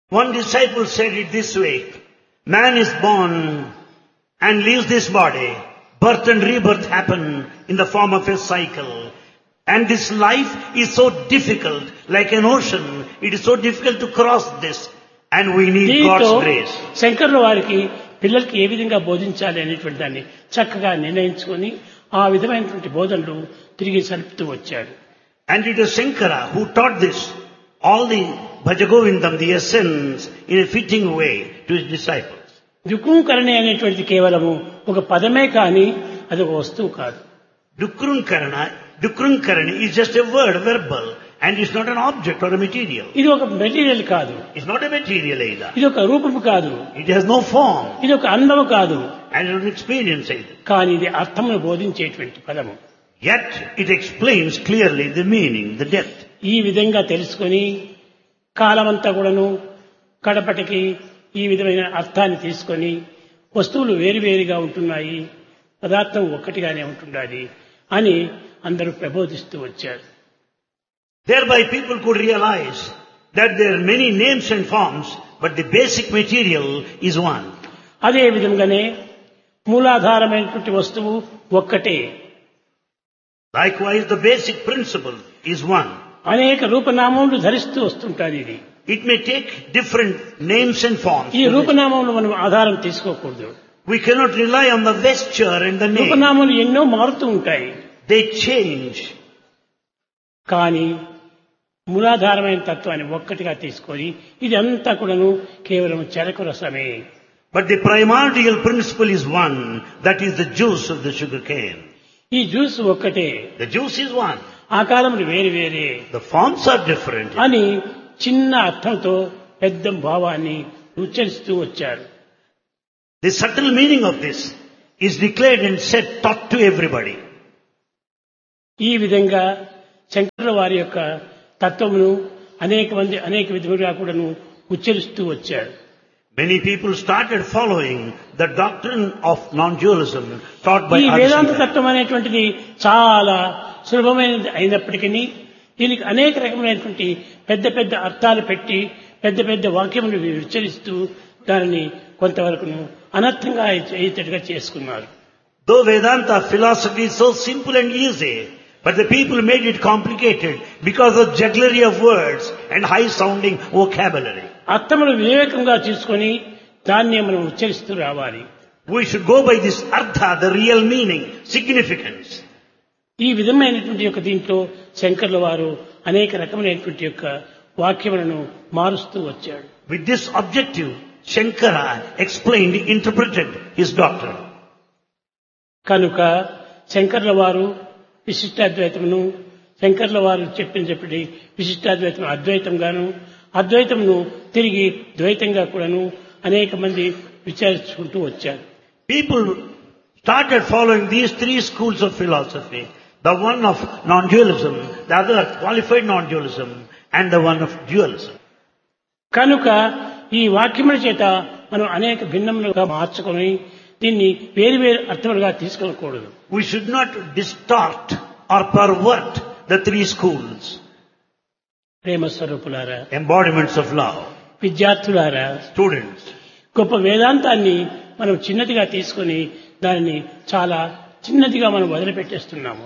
One disciple said it this way, man is born and leaves this body. Birth and rebirth happen in the form of a cycle. And this life is so difficult, like an ocean. It is so difficult to cross this. And we need దీంతో God's grace. శంకర్ల వారికి పిల్లలకి ఏ విధంగా బోధించాలి అనేటువంటి దాన్ని చక్కగా నిర్ణయించుకొని ఆ విధమైనటువంటి బోధనలు తిరిగి సలుపుతూ వచ్చాడు. And it is Shankara who taught this, all the Bhajagovindam, the essence, in a fitting way to his disciples. దుఃఖంకరణి అనేటువంటిది కేవలము ఒక పదమే కానీ అది ఒక వస్తువు కాదు. Dukrunkarani is just a word, verbal, and it's not an object or a material. ఇది ఒక మెటీరియల్ కాదు. It's not a material either. ఇది ఒక రూపము కాదు. It has no form. ఇది ఒక అనుభవం కాదు. And it doesn't experience either. కానీ ఇది అర్థమును బోధించేటువంటి పదము. Yet it explains clearly the meaning, the depth. ఈ విధంగా తెలుసుకొని కాలమంతా కూడాను కడపటికి ఈ విధమైన అర్థాన్ని తీసుకొని వస్తువులు వేరువేరుగా ఉంటున్నాయి, పదార్థం ఒక్కటిగానే ఉంటున్నది అని అందరూ ప్రబోధిస్తూ వచ్చారు. Thereby people could realize that there are many names and forms, but the basic material is one. అదే విధంగానే మూలాధారమైనటువంటి వస్తువు ఒక్కటే. Likewise, the basic principle is one. అనేక రూపనామములు ధరిస్తూ వస్తుంటారు. ఇది It may take different names and forms. ఈ రూపనామములు మనం ఆధారం తీసుకోకూడదు. We cannot rely on the vesture and the name. రూపనామములు ఎన్నో మారుతూ ఉంటాయి. They change. కానీ మూలాధారమైన తత్వాన్ని ఒక్కటిగా తీసుకొని ఇదంతా కూడాను కేవలం చెరకు రసమే. But the primordial principle is one, that is the juice of the sugar cane. ఈ జ్యూస్ ఒక్కటే, The juice is one. ఆకారములు వేరు వేరే The forms are different. అని చిన్న అర్థంతో పెద్ద భావాన్ని ఉచ్చరిస్తూ వచ్చారు. The subtle meaning of this is declared and said, taught to everybody. ఈ విధంగా శంకరుల వారి యొక్క తత్వమును అనేక మంది అనేక విధములుగా కూడాను ఉచ్చరిస్తూ వచ్చారు. Many people started following the doctrine of non-dualism taught by ఈ వేదాంత Adi తత్వం అనేటువంటిది చాలా సులభమైనది అయినప్పటికీ దీనికి అనేక రకమైనటువంటి పెద్ద పెద్ద అర్థాలు పెట్టి పెద్ద పెద్ద వాక్యములు ఉచ్చరిస్తూ దానిని కొంతవరకును అనర్థంగా అయ్యేటట్టుగా చేసుకున్నారు. Though Vedanta philosophy is so simple and easy, but the people made it complicated because of jugglery of words and high-sounding vocabulary. అర్థములు వివేకంగా తీసుకొని దాన్ని మనం ఉచ్చరిస్తూ రావాలి. We should go by this artha, the real meaning, significance. ఈ విధమైనటువంటి యొక్క దీంట్లో శంకర్ల వారు అనేక రకమైనటువంటి యొక్క వాక్యములను మారుస్తూ వచ్చాడు. With this objective, Shankara explained, interpreted his doctrine. కనుక శంకర్ల వారు విశిష్టాద్వైతమును, శంకర్ల వారు చెప్పినప్పటి విశిష్టాద్వైతం అద్వైతంగాను, అద్వైతమును తిరిగి ద్వైతంగా కూడాను అనేక మంది విచారించుకుంటూ వచ్చారు. People started following these three schools of philosophy. The one of non-dualism, the other qualified non-dualism, and the one of dualism. కనుక ఈ వాక్యముల చేత మనం అనేక భిన్నములుగా మార్చుకొని దీన్ని వేరు వేరు అర్థములుగా తీసుకోకూడదు. We should not distort or pervert the three schools. ప్రేమ స్వరూపులారా, Embodiments of love. విద్యార్థులారా, Students. గొప్ప వేదాంతాన్ని మనం చిన్నదిగా తీసుకొని దానిని చాలా చిన్నదిగా మనం వదిలిపెట్టేస్తున్నాము.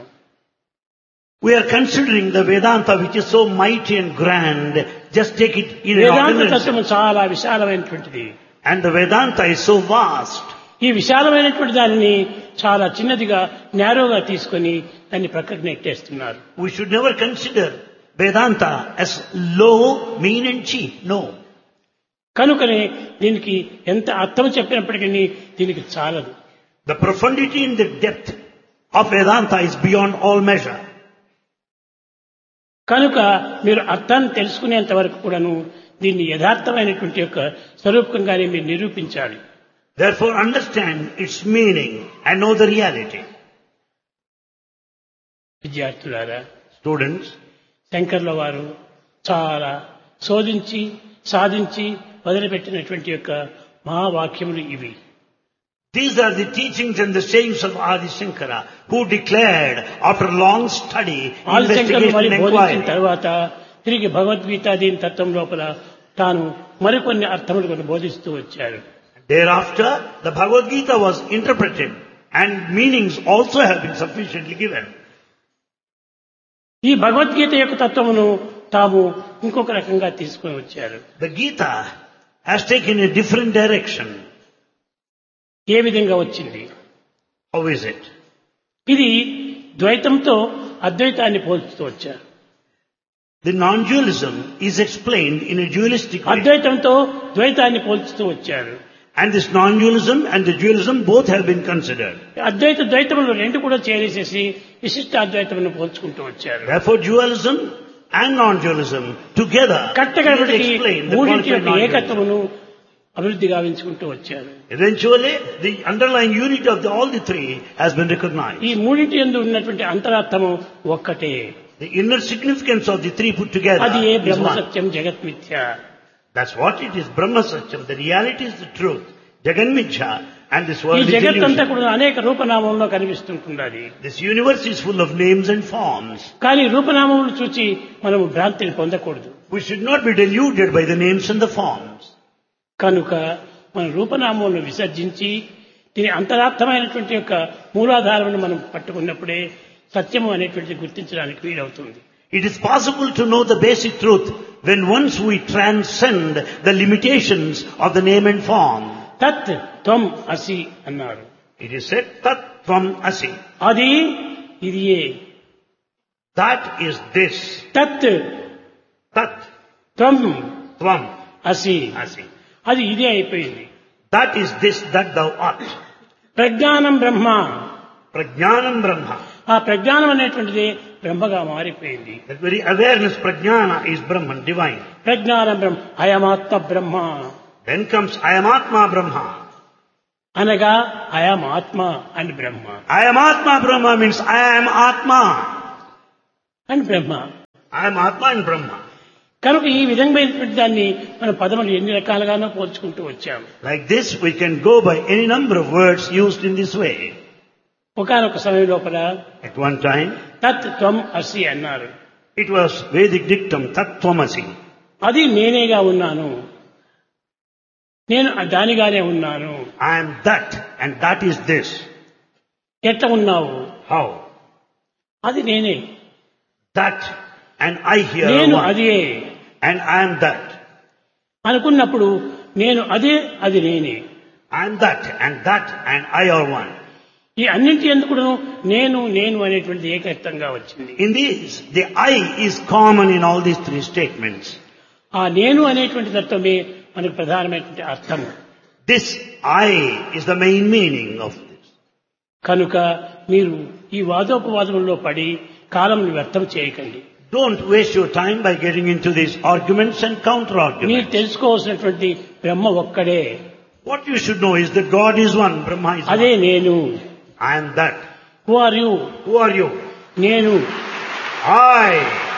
We are considering the Vedanta which is so mighty and grand, just take it in an Vedanta ordinary తత్వము sense. చాలా విశాలమైనటువంటిది. And the Vedanta is so vast. ఈ విశాలమైనటువంటి దానిని చాలా చిన్నదిగా నేరోగా తీసుకొని దాన్ని ప్రక్కకు నెట్టేస్తున్నారు. We should never consider Vedanta as low, mean and cheap. No. కనుకనే దీనికి ఎంత అర్థం చెప్పినప్పటికీ దీనికి చాలదు. The profundity and the depth of Vedanta is beyond all measure. కనుక మీరు అర్థాన్ని తెలుసుకునేంత వరకు కూడాను దీన్ని యథార్థమైనటువంటి యొక్క స్వరూపంగానే మీరు నిరూపించాలి. Therefore understand its meaning and know the reality. విద్యార్థులారా, Students, శంకర్ల వారు చాలా శోధించి సాధించి వదిలిపెట్టినటువంటి యొక్క మహావాక్యములు ఇవి. these are the teachings and the sayings of Adi Shankara, who declared after long study, ఆదిశంకరులు మరి investigation and బోధించిన inquiry. తర్వాత తిరిగి భగవద్గీత దీని తత్వం లోపల తాను మరికొన్ని అర్థములు కొన్ని బోధిస్తూ వచ్చారు. Thereafter, the Bhagavad Gita was interpreted and meanings also have been sufficiently given. ఈ భగవద్గీత యొక్క తత్వమును తాము ఇంకొక రకంగా తీసుకొని వచ్చారు. The Gita has taken a different direction. ఏ విధంగా వచ్చింది? How is it? ఇది ద్వైతంతో అద్వైతాన్ని పోల్చుతూ వచ్చారు. The non-dualism is explained in a dualistic way. అద్వైతంతో ద్వైతాన్ని పోల్చుతూ వచ్చారు. And this non-dualism and the dualism both have been considered. అద్వైత ద్వైతములు రెండు కూడా చేరేసేసి విశిష్ట అద్వైతమును పోల్చుకుంటూ వచ్చారు. Therefore, dualism and non-dualism together కట్టగడపటికి explain the మూడింటి concept of యొక్క non-dualism. ఏకత్వమును అభివృద్ధి గావించుకుంటూ వచ్చారు. Eventually, the underlying unity of all the three has been recognized. ఈ మూడింటి యందు ఉన్నటువంటి అంతరార్థము ఒక్కటే. The inner significance of the three put together అది ఏ is బ్రహ్మ one. సత్యం జగత్ మిథ్య. That's what it is. Brahma Satyam. The reality is the truth. Jagan Mithya. And this ఈ world is జగత్ అంతా illusion. కూడా అనేక రూపనామంలో కనిపిస్తుంటున్నది. This universe is full of names and forms. కానీ రూపనామములు చూచి మనము భ్రాంతిని పొందకూడదు. We should not be deluded by the names and the forms. కనుక మన రూపనామములను విసర్జించి దీని అంతరార్థమైనటువంటి యొక్క మూలాధారమును మనం పట్టుకున్నప్పుడే సత్యము అనేటువంటిది గుర్తించడానికి వీలవుతుంది. It is possible to know the basic truth when once we transcend the limitations of the name and form. తత్ త్వం అసి అన్నారు. It is said, Tat Tvam Asi. అది ఇది ఏ. That is this. తత్ Tat త్వం Tvam అసి. Asi. అది ఇదే అయిపోయింది. That is this that thou art. ప్రజ్ఞానం బ్రహ్మ. Prajnanam Brahma. ఆ ప్రజ్ఞానం అనేటువంటిది బ్రహ్మగా మారిపోయింది. That very awareness, Prajnana, is Brahman, divine. ప్రజ్ఞానం బ్రహ్మ అయమాత్మ బ్రహ్మ Then comes I am Atma Brahma. అనగా అయం ఆత్మ and Brahma I am Atma Brahma means I am Atma. And Brahma. I am Atma and Brahma. కనుక ఈ విధమైనటువంటి దాన్ని మన పదములు ఎన్ని రకాలుగానో పోల్చుకుంటూ వచ్చాము. Like this, we can go by any number of words used in this way. ఒకానొక సమయం లోపల At one time, తత్ త్వం అసి అన్నారు. it was Vedic dictum, Tat Tvamasi. అది నేనేగా ఉన్నాను, నేను దానిగానే ఉన్నాను. I am that and that is this. ఎట్లా ఉన్నావు? How? అది నేనే. That and I here are నేను one. అదే And I am that. అనుకున్నప్పుడు నేను అదే అది నేనే. I am that and I are one. ఈ అన్నింటి ఎందుకు నేను నేను అనేటువంటిది ఏకత్వంగా వచ్చింది. In these, the I is common in all these three statements. ఆ నేను అనేటువంటి తత్వమే మనకు ప్రధానమైనటువంటి అర్థం. This I is the main meaning of this. కనుక మీరు ఈ వాదోపవాదముల్లో పడి కాలం వ్యర్థం చేయకండి. Don't waste your time by getting into these arguments and మీరు counter-arguments. తెలుసుకోవాల్సినటువంటి బ్రహ్మ ఒక్కడే. What you should know is that God is one, Brahma is అదే one. నేను. I am that. Who are you? Who are you? నేను. I.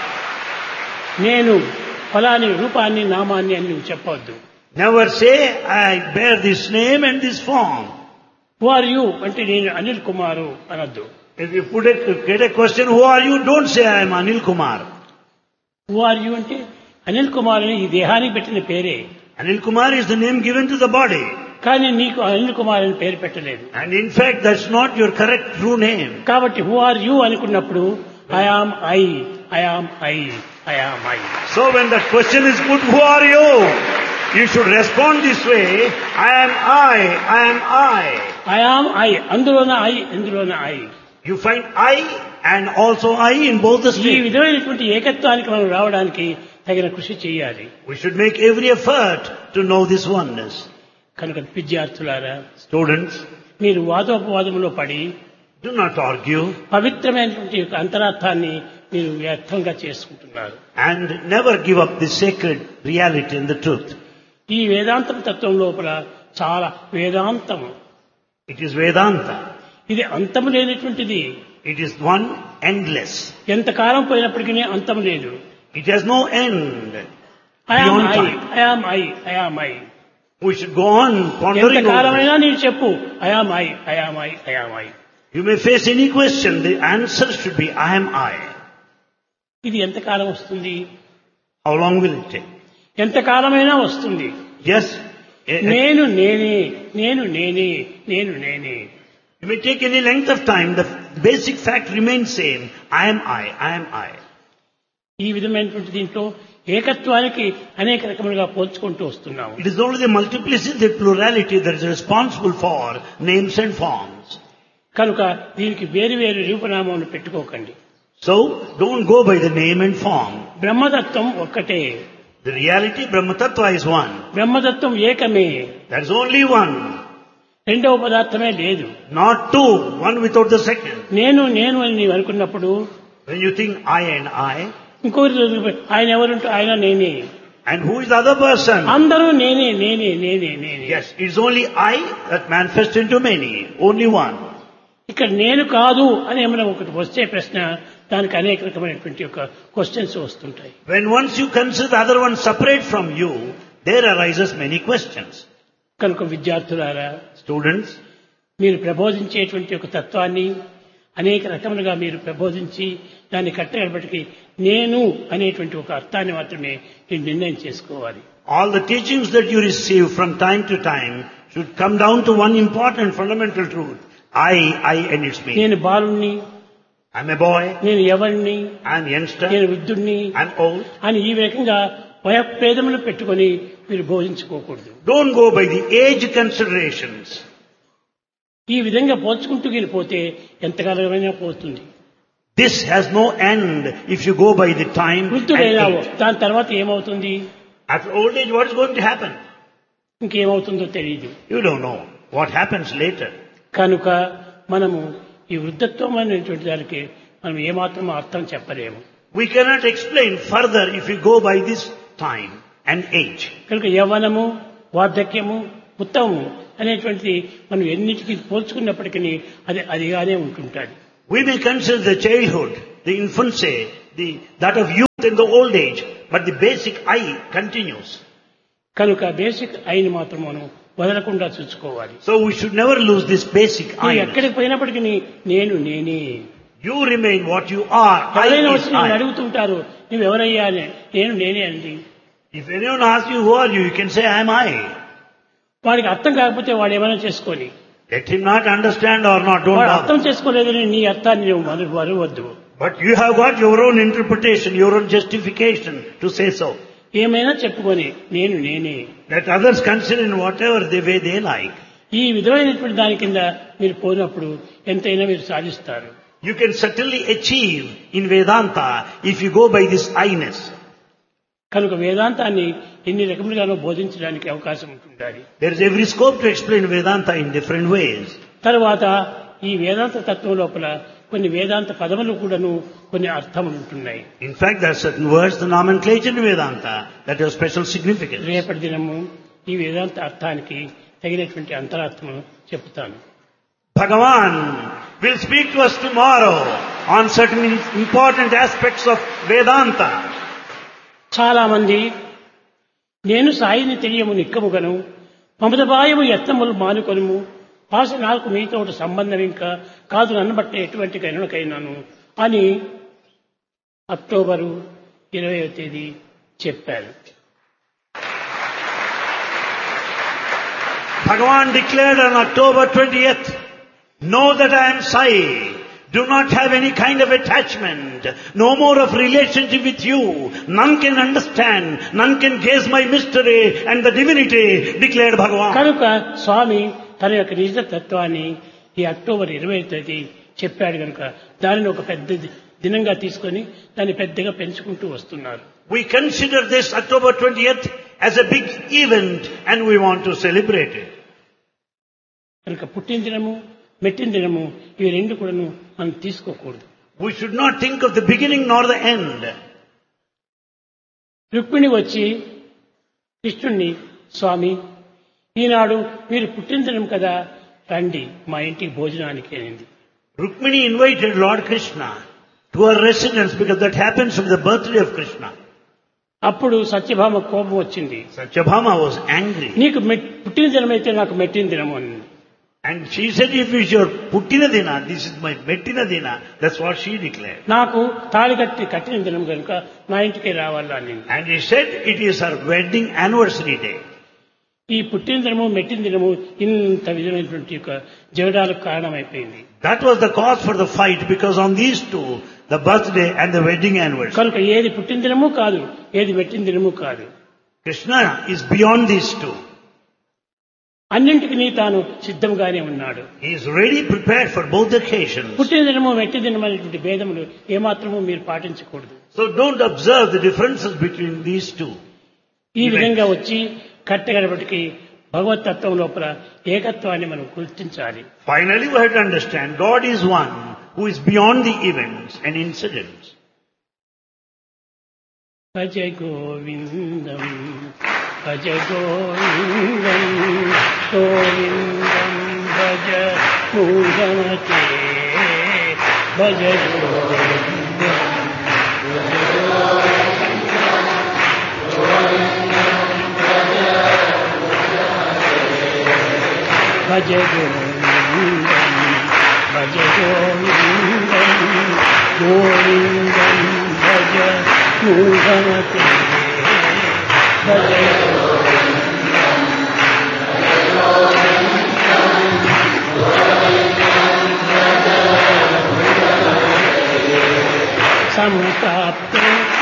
నేను ఫలాని రూపాన్ని నామాన్ని అని నువ్వు చెప్పవద్దు. Never say, I bear this name and this form. Who are you అంటే నేను అనిల్ కుమారు అనొద్దు. If you get a question, who are you? Don't say, I am Anil Kumar. Who are you అంటే అనిల్ కుమార్ అని ఈ దేహానికి పెట్టిన పేరే. Anil Kumar is the name given to the body. కానీ నీకు అనిల్ కుమార్ అని పేరు పెట్టలేదు. And in fact, that's not your correct true name. కాబట్టి హూ ఆర్ యూ అనుకున్నప్పుడు I am I, I am I, I am I. So when the question is put, who are you? You should respond this way, I am I, I am I. I am I, అందులోన I, ఇందులోన I. You find I and also I in both the ఈ states. విధమైనటువంటి ఏకత్వానికి మనం రావడానికి తగిన కృషి చేయాలి. We should make every effort to know this oneness. కనుక విద్యార్థులారా, Students, మీరు వాదోపవాదములో పడి do not argue పవిత్రమైనటువంటి యొక్క అంతరార్థాన్ని మీరు వ్యర్థంగా చేసుకుంటున్నారు. and never give up the sacred reality and the truth. ఈ వేదాంతం తత్వం లోపల చాలా వేదాంతము. It is Vedanta. ఇది అంతము లేనటువంటిది. It is one endless. ఎంతకాలం పోయినప్పటికీ అంతం లేదు. It has no end. I am Beyond I, time. I am I, I am I. We should go on pondering over ఎంతకాలమైనా నీవు చెప్పు I am I, I am I, I am I. this. You may face any question. The answer should be, I am I. ఇది ఎంతకాలం వస్తుంది? How long will it take? ఎంతకాలమైనా వస్తుంది. Yes, నేను నేనే, నేను నేనే, నేను నేనే. it may take any length of time, the basic fact remains same. I am I, I am I. ఈ విధమైనటువంటి దీంట్లో ఏకత్వానికి అనేక రకములుగా పోల్చుకుంటూ వస్తున్నాము. It is only the multiplicity, the plurality that is responsible for names and forms. కనుక దీనికి వేరు వేరు రూపనామములు పెట్టుకోకండి. So, don't go by the name and form. బ్రహ్మతత్వం ఒక్కటే. The reality, Brahma Tattva, is one. బ్రహ్మతత్వం ఏకమే. There is only one. రెండవ పదార్థమే లేదు. Not two, one without the second. నేను నేను అని నీవు అనుకున్నప్పుడు When you think I and I, ఇంకొకరి ఆయన ఎవరుంటే ఆయన నేనే. and who is the other person? అందరూ నేనే నేనే నేనే నేనే. Yes, it is only I that manifests into many, only one. ఇక్కడ నేను కాదు అని ఏమైనా ఒకటి వస్తే ప్రశ్న, దానికి అనేక రకమైనటువంటి ఒక క్వశ్చన్స్ వస్తుంటాయి. When once you consider the other one separate from you, there arises many questions. కనుక విద్యార్థులారా, Students, మీరు ప్రబోధించేటువంటి ఒక తత్వాన్ని అనేక రకములుగా మీరు ప్రబోధించి దాన్ని కట్టగలబట్టి నేను అనేటువంటి ఒక అర్థాన్ని మాత్రమే మీరు నిర్ణయం చేసుకోవాలి. all the teachings that you receive from time to time should come down to one important fundamental truth. I and its meaning. నేను బాలుణ్ణి, I'm a boy, నేను ఎవరిని, I'm youngster, నేను వృద్ధుణ్ణి I'm old. అని ఈ రకంగా వయోభేదములు పెట్టుకొని మీరు బోధించుకోకూడదు. Don't go by the age considerations. ఈ విధంగా పోల్చుకుంటూ వెళ్ళిపోతే ఎంతకాలమైనా పోతుంది. This has no end if you go by the time and వృద్ధుడైనావు, age. దాని తర్వాత ఏమవుతుంది, After old age, what is going to happen? ఇంకేమవుతుందో తెలియదు. You don't know what happens later. కనుక మనము ఈ వృద్ధత్వం అనేటువంటి దానికి మనం ఏమాత్రం అర్థం చెప్పలేము. We cannot explain further if we go by this time and age. కనుక యవ్వనము, వార్ధక్యము, ఉత్తమము అనేటువంటిది మనం ఎన్నిటికీ పోల్చుకున్నప్పటికీ అదిగానే ఉంటుంటుంది. We may consider the childhood, the infancy, that of youth and the old age, but the basic I continues. కనుక basic అయిన మాత్రం మనం వదలకుండా చూసుకోవాలి. So we should never lose this basic I. ఎక్కడికి పోయినప్పటికీ నేను నేనే. You remain what you are. ఎవరైనా I వచ్చి is నేను I. అడుగుతుంటారు, నువ్వు ఎవరయ్యా అని. నేను నేనే అండి. If anyone asks you who are you, you can say I am I. వాడికి అర్థం కాకపోతే వాడు ఏమైనా చేసుకొని, Let him not understand or not, don't వాడు అర్థం bother. చేసుకోలేదని నీ అర్థాన్ని నువ్వు వరవద్దు. But you have got your own interpretation, your own justification to say so. ఏమైనా చెప్పుకొని నేను నేనే. Let others consider in whatever the way they like. ఈ విధమైనటువంటి దాని కింద మీరు పోయినప్పుడు ఎంతైనా మీరు సాధిస్తారు. You can certainly achieve in Vedanta if you go by this I-ness. కనుక వేదాంతాన్ని ఎన్ని రకములుగానో బోధించడానికి అవకాశం ఉంటుండాలి. There is every scope to explain Vedanta in different ways. తర్వాత ఈ వేదాంత తత్వం లోపల కొన్ని వేదాంత పదములు కూడాను కొన్ని అర్థములు ఉంటున్నాయి. In fact, there are certain words, the nomenclature in Vedanta, that have special significance. రేపటి దినము ఈ వేదాంత అర్థానికి తగినటువంటి అంతరార్థమును చెప్తాను. Bhagavan will speak to us tomorrow on certain important aspects of Vedanta. చాలా మంది నేను సాయిని తెలియము నిక్కముగను మమతబాయము యత్నములు మానుకొనుము భాష నాకు మీతో సంబంధం ఇంకా కాదు నన్నబట్టే ఎటువంటి కైనకైనాను అని అక్టోబరు 20వ తేదీ చెప్పారు. Bhagavan declared on October 20th, know that I am Sai. Do not have any kind of attachment. No more of relationship with you. None can understand. None can gaze my mystery and the divinity, declared Bhagavan. కనుక స్వామి తన యొక్క నిజ తత్వాన్ని ఈ October 20వ తేదీ చెప్పాడు కనుక దానిని ఒక పెద్ద దినంగా తీసుకొని దాన్ని పెద్దగా పెంచుకుంటూ వస్తున్నారు. We consider this October 20th as a big event and we want to celebrate it. కనుక పుట్టిన దినము మెట్టిన దినము ఇవి రెండు కూడాను మనం తీసుకోకూడదు. We should not think of the beginning nor the end. Rukmini వచ్చి కృష్ణుణ్ణి, స్వామి ఈనాడు మీరు పుట్టిన దినం కదా, రండి మా ఇంటికి భోజనానికి అనింది. Rukmini invited Lord Krishna to her residence because that happens on the birthday of Krishna. అప్పుడు సత్యభామ కోపం వచ్చింది. Satyabhama was angry. నీకు పుట్టిన దినం అయితే నాకు మెట్టిన దినము అని. And she said, if it's your Puttina Dina, this is my Mettina Dina. That's what she declared. నాకు తాళి కట్టిన దినం కనుక నా ఇంటికి రావాలా అని. And he said, it is her wedding anniversary day. ఈ పుట్టిన దినము మెట్టిన దినము ఇంత విధమైనటువంటి యొక్క జగడాలకు కారణమైపోయింది. That was the cause for the fight, because on these two, the birthday and the wedding anniversary. కనుక ఏది పుట్టిన దినము కాదు, ఏది మెట్టిన దినము కాదు. Krishna is beyond these two. అన్నింటికి తాను సిద్ధంగానే ఉన్నాడు. He is ready prepared for both occasions. పుట్టిన దినము మెట్టిన దినము అనేటువంటి భేదములు ఏమాత్రము మీరు పాటించకూడదు. So don't observe the differences between these two. ఈ విధంగా వచ్చి కట్టగడపటికి భగవతత్వం లోపల ఏకత్వాన్ని మనం గుర్తించాలి. Finally, we have to understand God is one who is beyond the events and incidents. Bhaja Govindam Bhaja Govindam Govindam Bhaja మూఢమతే Bhaja Govindam Bhaja Govindam Bhaja Govindam Govindam Bhaja మూఢమతే Bhaja సంప్రాప్తే